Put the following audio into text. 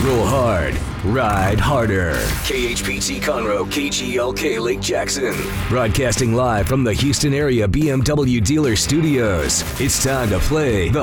Roll hard, ride harder. KHPT Conroe, KGLK Lake Jackson. Broadcasting live from the Houston area BMW dealer studios. It's time to play the